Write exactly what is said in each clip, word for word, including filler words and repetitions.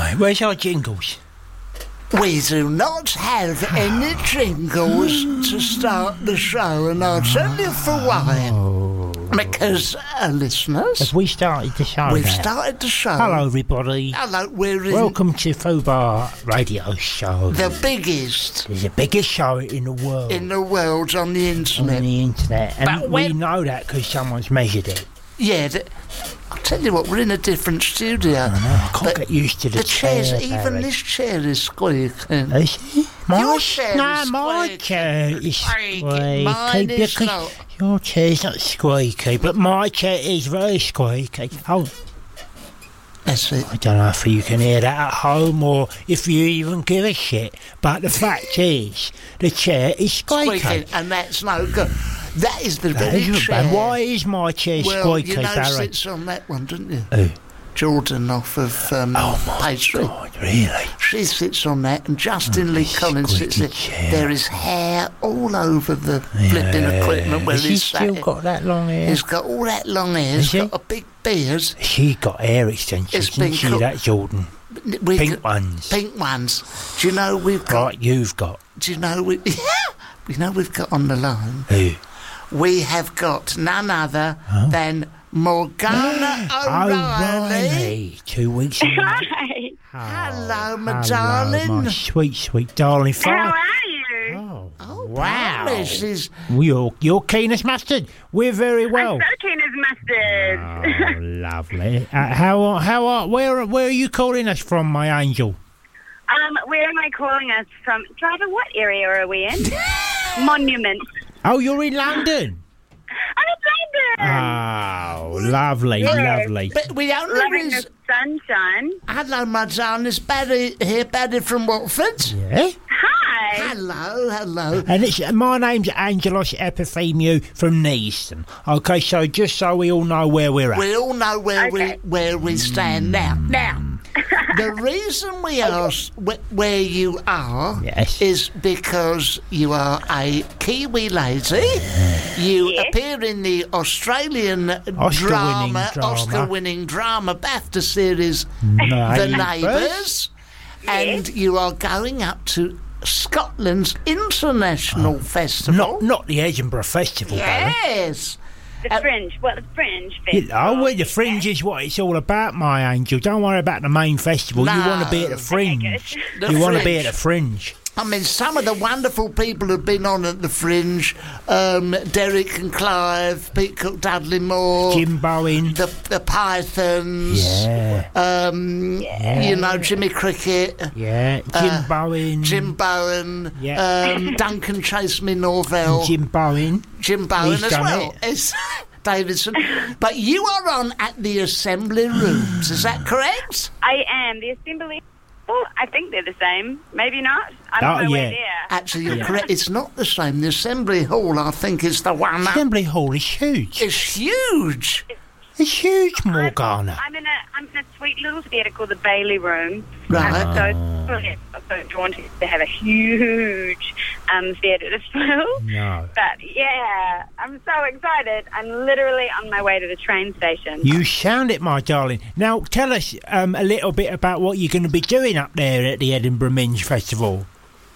Right, where's our jingles? We do not have any jingles to start the show, and I'll tell you for why. Oh. Because, uh, listeners... Have we started the show We've now? started the show. Hello, everybody. Hello, we're in... Welcome to Fubar Radio Show. The biggest... It's the biggest show in the world. In the world, on the internet. On the internet. And But we when- know that because someone's measured it. Yeah, the, I'll tell you what, we're in a different studio. I know, I can't But get used to the, The chairs, chair, even Barry. this chair is squeaking. Is it? My Your chair no, is my squeaky. chair is Squeaky. squeaky. Mine is because not. Your chair's not squeaky, but my chair is very squeaky. Oh, That's it. I don't know if you can hear that at home or if you even give a shit, but the fact is, the chair is squeaky. Squeaking, and that's no good. That is the That very is chair. bad. Why is my chair Well, squeaky, you know, Barry? sits on that one, don't you? Who? Jordan off of um, Oh my pastry. God, really? She sits on that, and Justin Oh, Lee this Collins sits there. squeaky chair. There is hair all over the flipping equipment where Has he he's still sat. got that long hair? He's got all that long hair. Has He's he? got a big beard. She got hair extensions, It's been didn't she, cooked. that Jordan? We've Pink got- ones. Pink ones. Do you know we've got? Like you've got. Do you know we? You know we've got on the line. Who? We have got none other Oh. than Morgana Oh, O'Reilly. Riley. Two weeks ago. Hi. Hello, my Hello, darling. my sweet, sweet darling. How Fine. are you? Oh, Oh, wow. This is You're, you're keen as mustard. We're very well. I'm so keen as mustard. Oh, lovely. Uh, how, how are, where, where are you calling us from, my angel? um, where am I calling us from? Driver, what area are we in? Monument. Oh, you're in London. I'm in London. Oh, lovely, Yeah. lovely. But we only Loving res- the sunshine. Hello, my darling. It's Barry here, Barry from Watford. Yeah. Hi. Hello, hello. And it's, my name's Angelos Epithemiou from Neaston. Okay, so just so we all know where we're at. We all know where Okay. we where we stand now. Now, the reason we asked wh- where you are Yes. is because you are a Kiwi lady. You Yes. appear in the Australian Oscar-winning drama, drama. Oscar-winning drama BAFTA series, No, The neighbours. Neighbours, and you are going up to Scotland's International Festival. Not, not the Edinburgh Festival, Barry. Yes. The Uh, Fringe. Well, the Fringe You Festival. know, well, the Fringe is what it's all about, my angel. Don't worry about the main festival. You No. want to be at the Fringe. good. The you want to be Fringe. at the Fringe. I mean, some of the wonderful people who've been on at the Fringe, um, Derek and Clive, Pete Cook, Dudley Moore, Jim Bowen. the the Pythons, Yeah, um, you know, Jimmy Cricket, yeah. Jim Uh, Bowen. Jim Bowen, Yeah. um, Duncan Chase Me Norvell, Jim Bowen. Jim Bowen He's as done well. it. It's Davidson. But you are on at the Assembly Rooms, is that correct? I am. The Assembly. Well, I think they're the same. Maybe not. I'm Oh, on my yeah. way there. Actually, you're Yeah. correct. It's not the same. The Assembly Hall, I think, is the one that Assembly Hall is huge. is huge. It's huge, Morgana. I'm in a I'm in a sweet little theatre called the Bailey Room. Right. I'm so, so drawn to, to have a huge um, theatre display. No. But yeah, I'm so excited. I'm literally on my way to the train station. You sound it, my darling. Now, tell us um, a little bit about what you're going to be doing up there at the Edinburgh Minge Festival.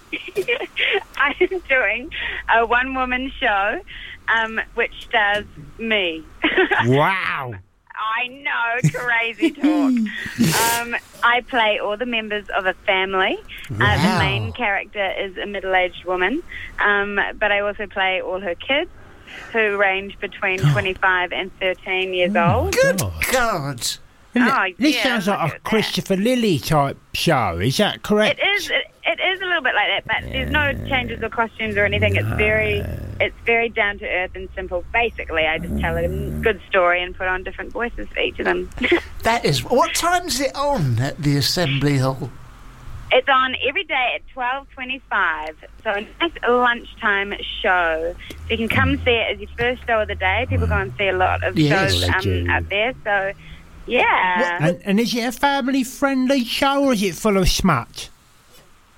I am doing a one-woman show, um, which stars me. Wow. I know, crazy talk. um, I play all the members of a family. Uh, Wow. the main character is a middle-aged woman, um, but I also play all her kids, who range between twenty-five and thirteen years old. Good God. God. Isn't Oh, it? This yeah, sounds look like a at that. Christopher Lilly type show. Is that correct? It is. It, it is a little bit like that, but there's no changes or costumes or anything. It's very, it's very down to earth and simple. Basically, I just tell a good story and put on different voices for each of them. That is. What time's it on at the Assembly Hall? It's on every day at twelve twenty-five, so a nice lunchtime show. So you can come see it as your first show of the day. People go and see a lot of Yes, shows they um, do. out there. So, yeah. And, and is it a family-friendly show or is it full of smut? Uh,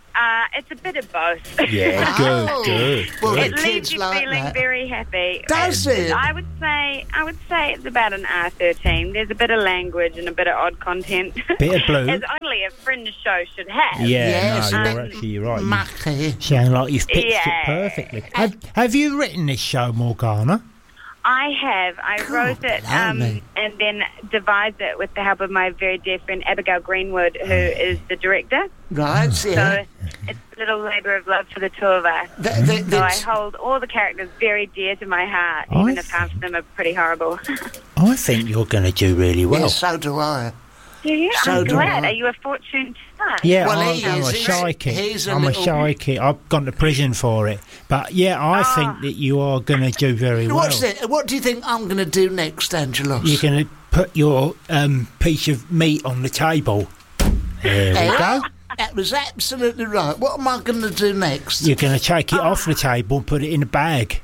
it's a bit of both. Yeah, Oh. good, good. Well, It the leaves kids you like feeling that. very happy. Does And it? I would say, I would say it's about an R thirteen. There's a bit of language and a bit of odd content. Bit of blue. As only a fringe show should have. Yeah, Yes, no, a you're bit actually you're right. You mucky. sound like you've pitched Yeah. it perfectly. Have, have you written this show, Morgana? I have. I God, wrote it um, blimey. and then devised it with the help of my very dear friend Abigail Greenwood, who is the director. Right, So yeah. it's a little labour of love for the two of us. The, the, So I the, hold all the characters very dear to my heart, I even if half of them are pretty horrible. I think you're going to do really well. yeah, so do I. Do you? So I'm do glad. I. Are you a fortune star? Yeah, Well, I'm, he I'm is. a He's- shy kid. he's a I'm little- a shy kid. I've gone to prison for it. But yeah, I Ah. think that you are going to do very well. What's it? What do you think I'm going to do next, Angelos? You're going to put your um, piece of meat on the table. There we go. That was absolutely right. What am I going to do next? You're going to take it off the table and put it in a bag.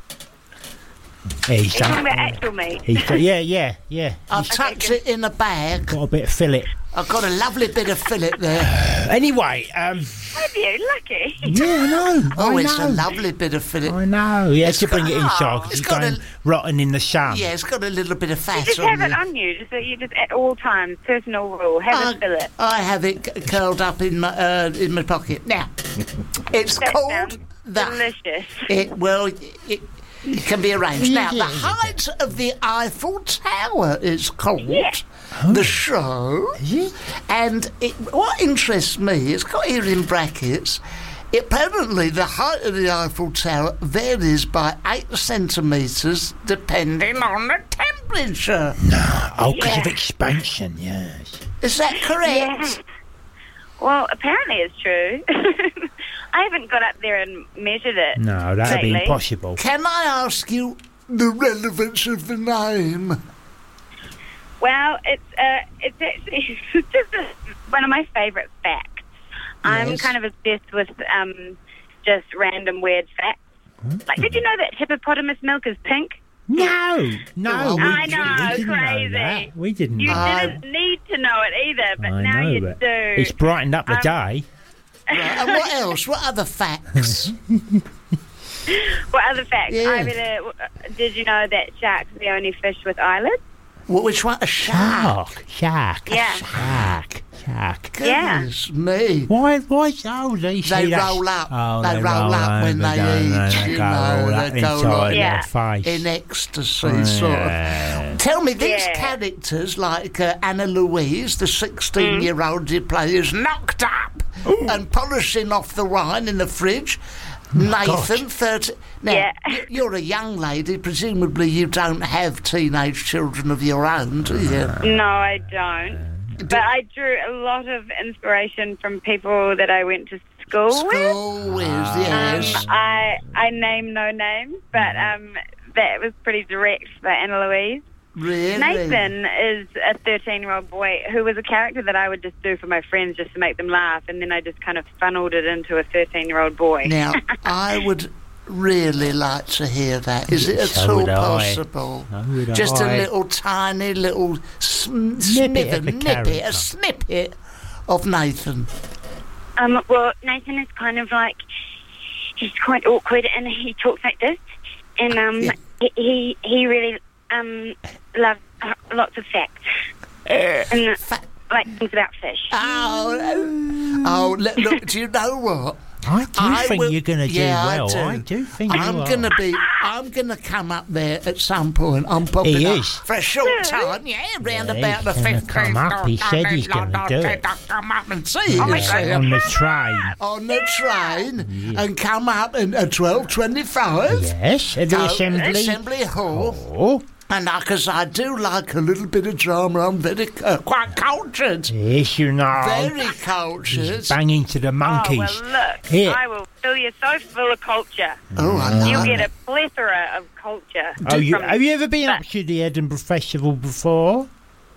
Yeah, he's Are you talking done about it. actual meat? He's done, yeah, yeah, yeah. I've tucked it in a bag. Got a bit of fillet. I've got a lovely bit of fillet there. Anyway, um, Have you? Lucky. yeah, I know. Oh, I it's know. a lovely bit of fillet. I know. You had to bring it got- inside because It's it's got going a- rotten in the sun. Yeah, it's got a little bit of fat Just on have it it. on you. Just, you just at all times, personal rule. Have a fillet. I have it c- curled up in my uh, in my pocket. Now, it's That called sounds the. delicious. It well, it, it can be arranged. Now, the height of the Eiffel Tower is called Yeah. the show, and it, what interests me, it's got here in brackets. Apparently, the height of the Eiffel Tower varies by eight centimetres depending on the temperature. Oh, because of Yeah. expansion, yes. Is that correct? Yeah. Well, apparently it's true. I haven't got up there and measured it. No, that would be lately. impossible. Can I ask you the relevance of the name? Well, it's uh, it's actually it's just a, one of my favourite facts. I'm Yes. kind of obsessed with um, just random weird facts. Like, did you know that hippopotamus milk is pink? No, no, Oh, we, I we know, didn't crazy. know that. We didn't You know. Uh, didn't need to know it either, but I now know, you but do. it's brightened up the Um, day. Right, and what else? What other facts? What other facts? Yeah. I read a, did you know that sharks are the only fish with eyelids? What, which one? A shark. Shark, shark, Yeah. shark, shark. Yeah. Goodness me. Why? Why? Oh, they, They see, that's- roll up. Oh, They roll up when over, they don't eat, They you go know, all they up go inside like- Yeah. their face. In ecstasy, sort of. Yeah. Tell me, these Yeah. characters like uh, Anna Louise, the sixteen-year-old you play, is knocked up and polishing off the wine in the fridge. Nathan, thirty. Now, Yeah. y- you're a young lady. Presumably, you don't have teenage children of your own, do you? No, I don't. But I drew a lot of inspiration from people that I went to school, with. School with, yes. Um, I I name no names, but um, that was pretty direct for Anna Louise. Really? Nathan is a thirteen-year-old boy who was a character that I would just do for my friends just to make them laugh, and then I just kind of funneled it into a thirteen-year-old boy. Now, I would really like to hear that. Is it at So all would I. possible? So would Just a I. little tiny little sm- Snippet snippet, of the nippet, character. a snippet of Nathan. Um, well, Nathan is kind of like, he's quite awkward, and he talks like this, and um, Yeah. he, he he really um loves uh, lots of facts, and Fa- like things about fish. Oh, oh! Look, look, do you know what? I do I think will- you're going to do yeah, I well. do. I do think you I'm are. gonna be. I'm gonna come up there at some point. I'm popping He up is. for a short time. Yeah, round Yeah, about the he's gonna fifteenth. come up. He said he's gonna do it. Come up and see Yeah, you. on the train. On the train and come up in at twelve twenty-five. Yes, at the Go assembly. Assembly Hall. Oh, And because I do like a little bit of drama, I'm very uh, quite cultured. yes, you know. Very cultured. He's banging to the Oh, monkeys. well, look, Here. I will fill you so full of culture. Oh, I know. You'll get a plethora of culture. Oh, you, from- have you ever been up but- to the Edinburgh Festival before?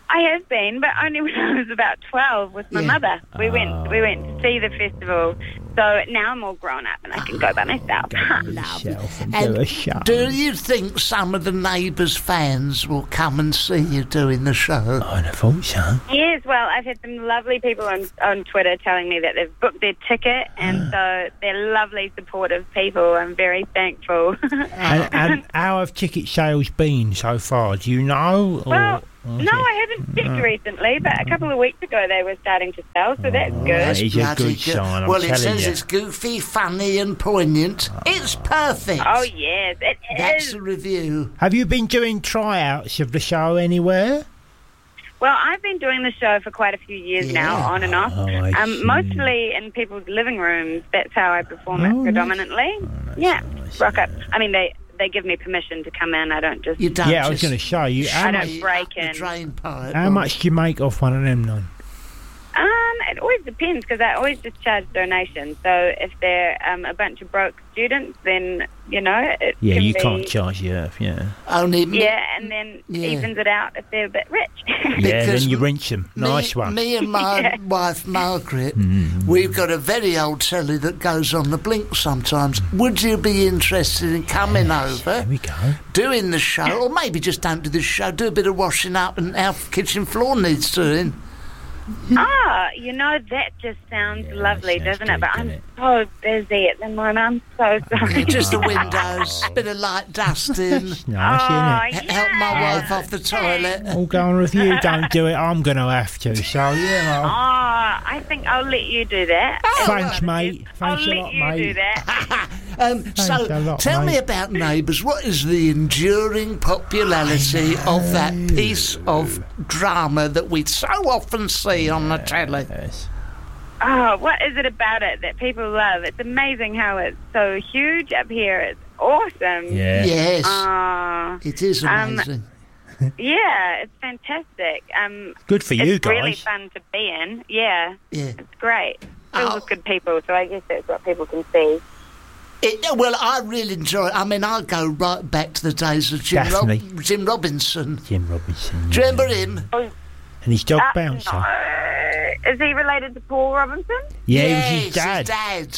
I have been, but only when I was about twelve with my Yeah. mother. We went we went to see the festival. So now I'm all grown up and I can go by myself. Yourself and, And do a show. do you think some of the Neighbours fans will come and see you doing the show? I'd have thought so. Yes, well, I've had some lovely people on, on Twitter telling me that they've booked their ticket, and so they're lovely, supportive people. I'm very thankful. And, and how have ticket sales been so far? Do you know? Or, well, or is no, it- I haven't checked recently, but a couple of weeks ago they were starting to sell, so that's That good. is a Bloody good sign, I'm well, it telling says you. it's goofy, funny, and poignant. It's perfect. Oh, yes, it That's is. the review. Have you been doing tryouts of the show anywhere? Well, I've been doing the show for quite a few years Yeah. now, on and off. Oh, I see. um, mostly in people's living rooms. That's how I perform Oh, it nice. predominantly. yeah, nice, rock up. I mean, they they give me permission to come in. I don't just. You don't Yeah, I was just going to show you. How, I much, don't break up the in. drain pipe. how much do you make off one of them, then? Um, it always depends because I always just charge donations. So if they're um, a bunch of broke students, then you know it Yeah, can you be, can't charge the earth, yeah. Only me, Yeah, and then Yeah. evens it out if they're a bit rich. Yeah, Because then you m- rinse them. me, Nice one. me and my Yeah. wife Margaret, Mm. we've got a very old telly that goes on the blink sometimes. Would you be interested in coming There over, we go. doing the show, or maybe just don't do the show, do a bit of washing up, and our kitchen floor needs doing? Ah, you know, that just sounds Yeah, lovely, sounds doesn't it? good, But doesn't I'm it? so busy at the moment. I'm so sorry. Just the windows, bit of light dusting, Nice, oh, isn't it? help my yeah. wife off the toilet. All going with you. Don't do it. I'm going to have to. So, yeah. Oh, I'll- I think I'll let you do that. Thanks, mate. I'll Thanks a let lot, you mate. do that. Um, so, a lot, tell me mate. about Neighbours. What is the enduring popularity of that piece of drama that we so often see on the telly? Yes. Oh, what is it about it that people love? It's amazing how it's so huge up here. It's awesome. Yeah. Yes, Oh, it is um, amazing. yeah, it's fantastic. Um, Good for you it's really guys. fun to be in. Yeah, yeah. it's great. Filled Oh. with good people, so I guess that's what people can see. It, well, I really enjoy it. I mean, I go right back to the days of Jim, Rob- Definitely. Jim Robinson. Jim Robinson. Do you remember him? Oh, And his dog uh, Bouncer. no. Is he related to Paul Robinson? Yeah, yes, he was his dad. dad.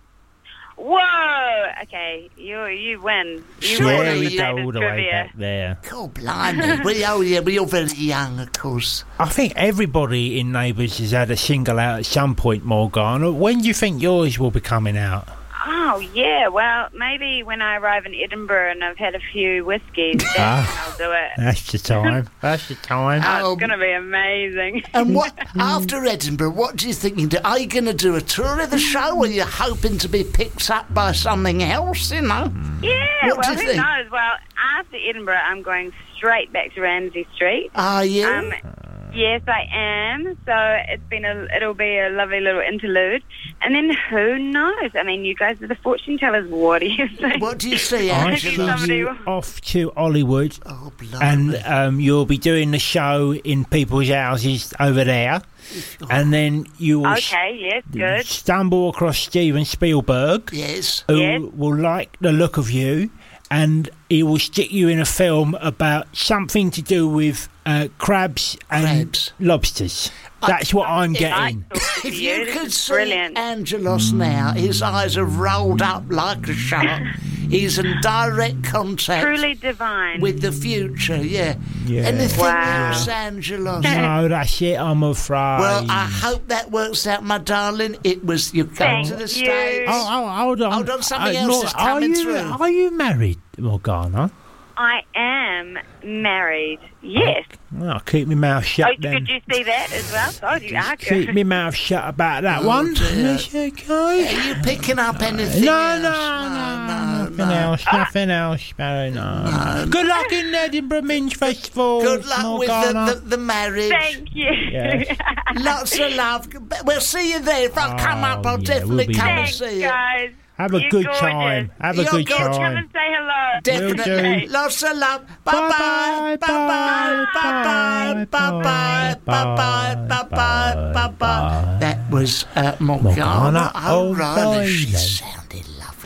Whoa! Okay, you you win. You Sure, Yeah, win we the go latest all the way trivia. back there. God, blimey. we, oh, yeah, we're all very young, of course. I think everybody in Neighbours has had a single out at some point, Morgana. When do you think yours will be coming out? Oh yeah, well maybe when I arrive in Edinburgh and I've had a few whiskies, then Ah. I'll do it. That's the time. That's the time. Oh, Um, it's gonna be amazing. And what after Edinburgh, what do you think you do? Are you going to do a tour of the show, or are you hoping to be picked up by something else, you know? Yeah, What do well you who think? knows? Well, after Edinburgh I'm going straight back to Ramsay Street. Are you? Um, yes, I am. So it's been a, it'll be a lovely little interlude, and then who knows? I mean, you guys are the fortune tellers. What do you think? What do you see, I Maybe see Angela? somebody you will- off to Hollywood, Oh, and blimey. um, you'll be doing the show in people's houses over there, and then you will s- Okay, yes, good. stumble across Steven Spielberg, Yes. who Yes. will like the look of you, and he will stick you in a film about something to do with uh, crabs and Crabs. lobsters. That's what I'm I getting. talk to If you. you This could is see brilliant. Angelos now, his eyes have rolled up like a shark. He's in direct contact Truly divine. with the future, yeah. Yeah. Anything Wow. else, Angelos? No, that's it, I'm afraid. Well, I hope that works out, my darling. It was you come Thank to the you. States. Oh, oh, hold on. Hold on, something Uh, else Mor- is coming are you, through. Are you married, Morgana? I am married. Yes. Well, keep my mouth Oh, shut then. could you see that as well? Oh, you are Keep good. my mouth shut about that Oh, one. dear. Yes, okay. Are you picking up anything No, else? no, no, no, nothing no. else, nothing else, Barry, no. Good luck in Edinburgh Minge Festival, Good luck with Morgana. the, the, the marriage. Thank you. Yes. Lots of love. We'll see you there. If I come Oh, up, I'll yeah, definitely we'll be come there. and Thanks, see you. guys. Have a You're good gorgeous. time. Have a You're good gorgeous. Come time. and say hello. Definitely. do. Lots of love. Bye-bye. Bye-bye. Bye-bye. Bye-bye. Bye-bye. Bye-bye. Bye-bye. Bye-bye. That was uh, Morgana Morgana O'Reilly. She O'Reilly. sounded lovely.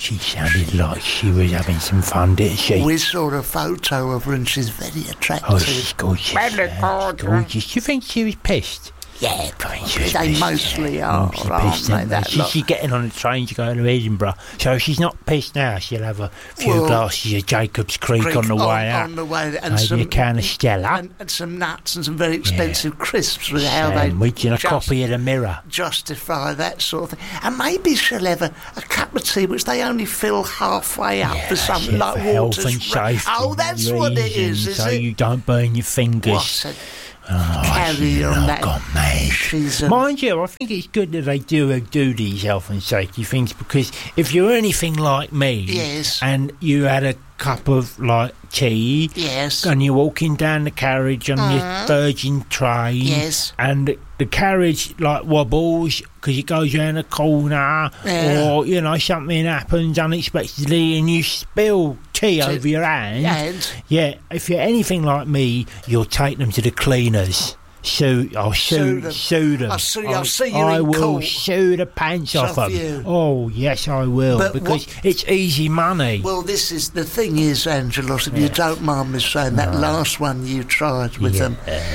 She sounded like she was having some fun, didn't she? We saw a photo of her and she's very attractive. Oh, she's gorgeous. Uh, gorgeous. Do you think she was pissed? Yeah, I she was they pissed. mostly are, Oh, she's aren't pissed, they, isn't that she? lot? She's getting on the train to go to Edinburgh, so she's not pissed now. She'll have a few Well, glasses of Jacob's Creek, Creek on the on- way out. on the way, and Maybe some- a can of Stella. And, and some nuts and some very expensive crisps with how Sandwich they and a just copy of the Mirror. justify that sort of thing. And maybe she'll have a, a cup of tea which they only fill halfway up Yeah, for that's something it, like for water. health and spray. safety Oh, that's what it is, reasons, is so it? you don't burn your fingers. What a Oh, carry she's on not that. gone mad. She's a, Mind you, I think it's good that they do do these health and safety things, because if you're anything like me, Yes. and you had a cup of like tea, yes. and you're walking down the carriage on your Virgin train, Yes. and the carriage like wobbles because it goes around a corner, Yeah. or you know something happens unexpectedly and you spill tea Tea. over your hand. And Yeah, if you're anything like me, you'll take them to the cleaners. Sue, I'll Sue sue, them. sue them. I'll sue you- I- I'll see you I in will court. sue the pants off Off them. you. Oh, yes, I will, But because what- it's easy money. well, this is the thing is, Angelos, if you don't mind me saying, that last one you tried with Yeah. them.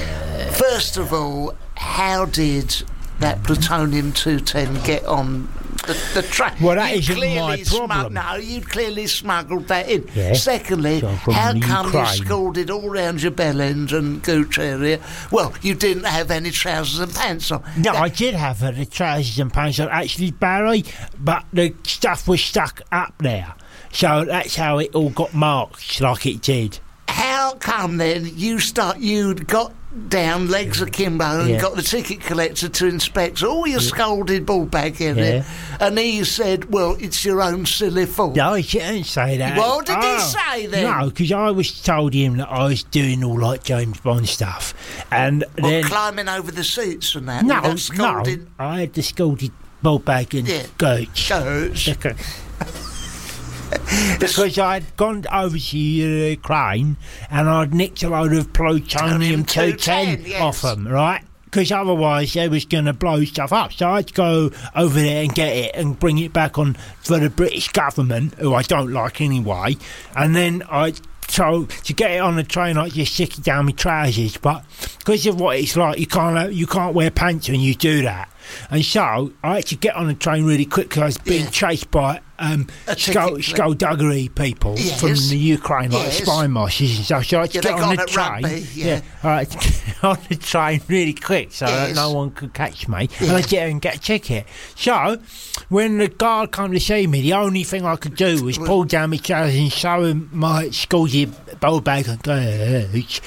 First of all, how did that plutonium two ten get on the, the train? Well, that You isn't clearly my smug- problem. no, you clearly smuggled that in. Yeah. Secondly, So from how the come Ukraine. you scalded all round your bell end and gooch area? Well, you didn't have any trousers and pants on. No, That- I did have uh, the trousers and pants on, actually, Barry, but the stuff was stuck up there. So that's how it all got marked like it did. How come then you start? You'd got down, legs akimbo, and Yeah. got the ticket collector to inspect all your scalded ball bag in Yeah. it, and he said, "Well, it's your own silly fault." No, he didn't say that. What did he Oh. say then? No, because I was told him that I was doing all like James Bond stuff, and Or then climbing over the seats and that. no, without no, scalding I had the scalded ball bag and Yeah. gooch. goats. Because I'd gone over to the crane and I'd nicked a load of plutonium two ten yes. off them, right? Because otherwise they was going to blow stuff up. So I had to go over there and get it and bring it back on for the British government, who I don't like anyway. And then I... So to get it on the train, I just stick it down my trousers. But because of what it's like, you can't have, you can't wear pants when you do that. And so I had to get on the train really quick because I was being Yeah. chased by um, A skull, ticket- skullduggery people Yes. from the Ukraine, like Yes. spy mosses and stuff. So I had to Yeah, get they on got the at train. rugby, yeah. I had to get on the train really quick so that Yes. no one could catch me. Yeah. And I'd get and get a ticket. So when the guard came to see me, the only thing I could do was pull down my trousers and show him my scalded bowl bag and go, "Ouch,"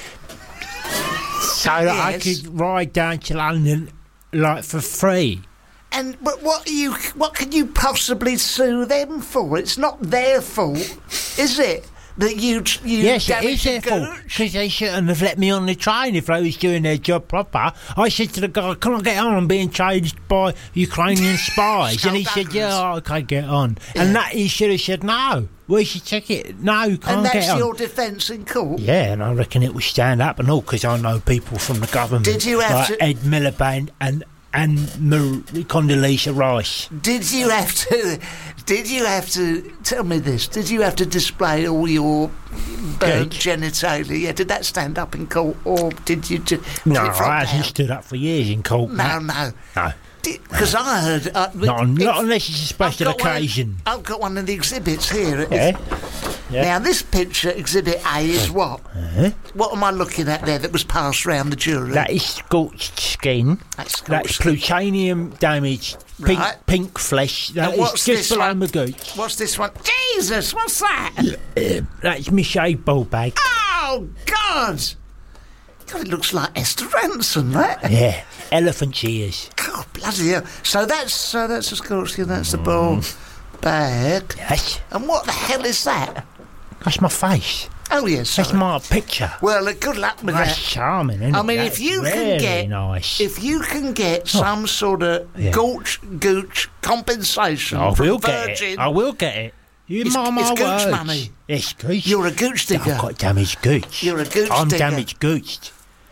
so that I Yes. could ride down to London like for free. And but what are you? What can you possibly sue them for? It's not their fault, is it? That you you Yes, it damaged is their your fault, gooch? because they shouldn't have let me on the train if they was doing their job proper. I said to the guy, "Can I get on? I'm being chased by Ukrainian spies." And he said, Skullduggeries. "Yeah, okay, get on." Yeah. And that he should have said, "No, where's your ticket? No, you can't And that's get on." your defence in court. Yeah, and I reckon it will stand up and all, because I know people from the government. Did you have like to- Ed Miliband and and Mar- Condoleezza Rice? Did you have to? Did you have to tell me this? Did you have to display all your burnt Gooch. genitalia? Yeah, did that stand up in court, or did you just No, did it front I hasn't down? stood up for years in court. No, Matt. no. no. Because I heard. Uh, Not, if- not unless it's a special I've got one- occasion. I've got one of the exhibits here. Yeah. Yeah. Now, this picture, Exhibit A, is what? Uh-huh. What am I looking at there that was passed round the jury? That is scorched skin. That's That's scorched. plutonium damaged pink Right. pink flesh. That And is what's just this below one? my gooch. What's this one? Jesus, what's that? That's my shave ball bag. Oh, God! God, it looks like Esther Ransom, that. Yeah, elephant ears. God, bloody hell. So that's, so that's the scorched skin, that's the ball bag. Yes, And what the hell is that? that's my face. Oh, yes. That's my picture. Well, uh, good luck with That's that. charming, isn't I it? mean, That's if you very can get, nice. if you can get some sort of Yeah. gooch, gooch compensation I from will get Virgin, it. I will get it. You It's- mark my it's gooch words. money. It's gooch. you're a gooch digger. I've got damaged gooch. You're a gooch I'm digger. damaged gooched.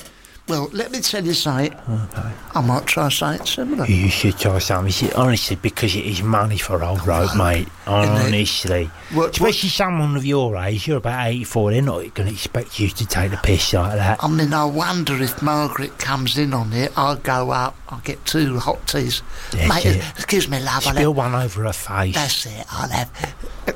Well, let me tell you something. Okay. I might try something similar. You should try something. Honestly, because it is money for old rope, mate. Honestly. What- Especially someone of your age, you're about eighty-four, they're not going to expect you to take the piss like that. I mean, I wonder if Margaret comes in on it. I'll go up, I'll get two hot teas. That's Mate, it. excuse me, love. I'll Spill have, one over her face. that's it, I'll have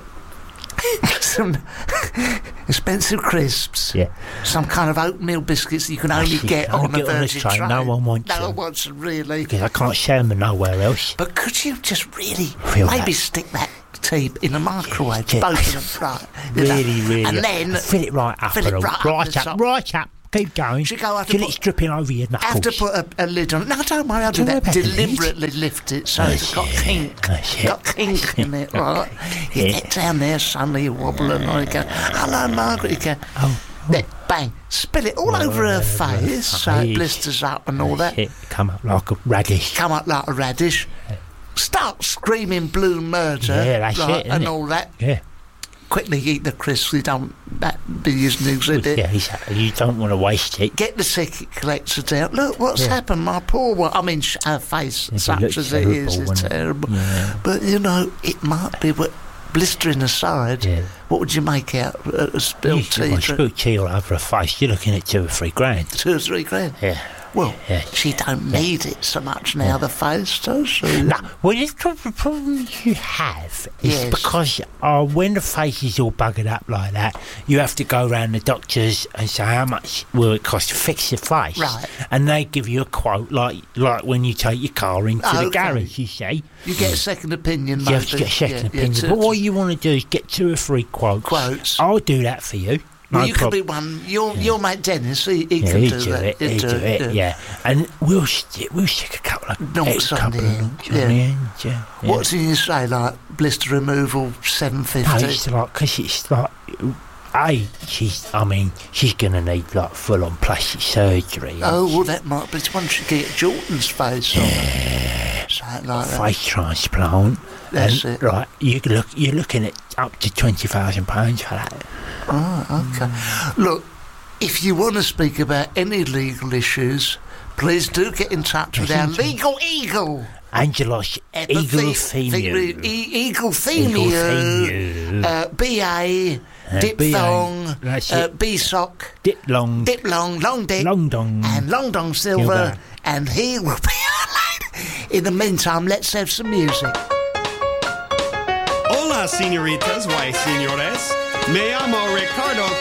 some expensive crisps. Yeah. Some kind of oatmeal biscuits that you can only That's it. get Only on a get on a Virgin train. train. No one wants No them. one wants them, really. Because I can't share them nowhere else. But could you just really Feel maybe that. stick that tea in the microwave, Yeah. both of them, right? you know, Really, really. And then fill it right up. fill it her. right up right the up, top. right up. Keep going. Should go have to Till put- it's dripping over your knuckles. have to put a, a lid on it. No, don't worry, I'll do Don't that. worry about the lid. Deliberately lift it so That's it's got it. kink. That's it. Got kink in it, right? You Yeah. get down there, suddenly you wobble and I go, hello, Margaret. You go, Oh. there, bang, spill it all over her face so it face. blisters up and all that. It come up like a radish. Come up like a radish. Start screaming blue murder, Yeah, that's right, it, isn't and it? all that. Yeah. Quickly eat the crisps. You don't that be using the exhibit. Yeah, exactly. You don't want to waste it. Get the ticket collector down. Look what's Yeah. happened, my poor one. I mean, sh- her face, It such looks as it is, terrible, is wouldn't it? terrible. Yeah. But you know, it might be what blistering aside. Yeah. What would you make out of a You spilled tea? want drink? spilled tea all over her face. You're looking at two or three grand. Two or three grand. Yeah. Well, Yeah. she don't need it so much now. The face, does she? No, well, the prob- problem you have is Yes. because uh, when the face is all buggered up like that, you have to go round the doctors and say how much will it cost to fix your face, Right. and they give you a quote like like when you take your car into the Okay. garage. You see, You get a second opinion, you maybe. have to get a second Yeah, yeah, opinion. two- but what you want to do is get two or three quotes. Quotes. I'll do that for you. Well, No you prob- could be one. Your your mate Dennis, he, he Yeah, can he'd do, do that. it. He'd He'd do it. Yeah, and we'll stick we'll stick a couple of Knocks a on couple the of end, knocks on yeah. the end, yeah, yeah. What do you say? Like blister removal, seven No, fifty. it's like, because it's like, A, she's, I mean, she's going to need like full on plastic surgery. Oh, well, that might be once you get Jordan's face on. Something like that. Face transplant. That's and, it. Right, you look, you're looking at up to twenty thousand pounds for that. Oh, okay. Look, if you want to speak about any legal issues, please do get in touch with our legal eagle. Angelos at the Eagle the- Female. the- e- Eagle Female. Female. Uh, B A, Uh, diphthong, B A, that's uh, it. B-sock, Dip long, dip long, long dick, long dong. and long dong silver, Silver. and he will be our lady. In the meantime, let's have some music. Hola, señoritas, y señores. Me llamo Ricardo